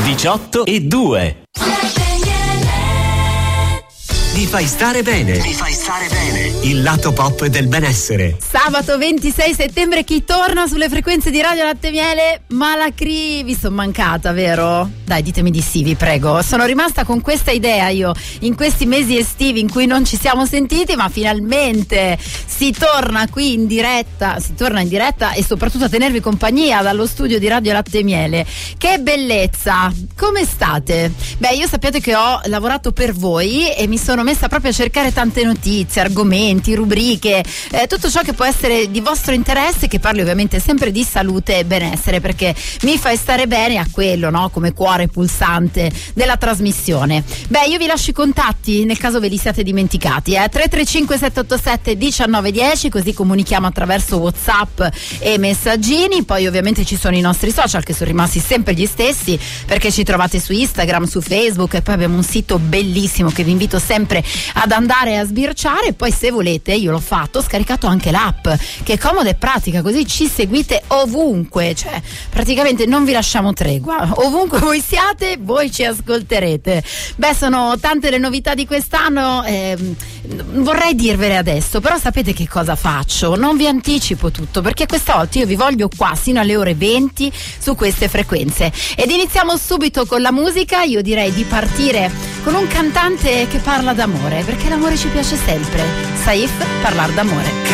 18:02. Mi fai stare bene. Mi fai stare bene. Il lato pop del benessere. Sabato 26 settembre chi torna sulle frequenze di Radio Latte Miele? Malacri, vi sono mancata, vero? Dai, ditemi di sì, vi prego. Sono rimasta con questa idea io in questi mesi estivi in cui non ci siamo sentiti, ma finalmente si torna qui in diretta, e soprattutto a tenervi compagnia dallo studio di Radio Latte Miele. Che bellezza! Come state? Beh, io sappiate che ho lavorato per voi e mi sono messa proprio a cercare tante notizie, argomenti, rubriche, tutto ciò che può essere di vostro interesse, che parli ovviamente sempre di salute e benessere, perché mi fai stare bene a quello, no? Come cuore pulsante della trasmissione. Beh, io vi lascio i contatti nel caso ve li siate dimenticati, 335 787 1910, così comunichiamo attraverso WhatsApp e messaggini. Poi ovviamente ci sono i nostri social che sono rimasti sempre gli stessi, perché ci trovate su Instagram, su Facebook, e poi abbiamo un sito bellissimo che vi invito sempre ad andare a sbirciare. Poi se volete, io l'ho fatto, ho scaricato anche l'app che è comoda e pratica, così ci seguite ovunque, cioè praticamente non vi lasciamo tregua, ovunque voi siate voi ci ascolterete. Beh, sono tante le novità di quest'anno, vorrei dirvele adesso, però sapete che cosa faccio? Non vi anticipo tutto, perché questa volta io vi voglio qua sino alle ore 20 su queste frequenze, ed iniziamo subito con la musica. Io direi di partire con un cantante che parla d'amore, perché l'amore ci piace sempre. Saif, Parlar d'amore.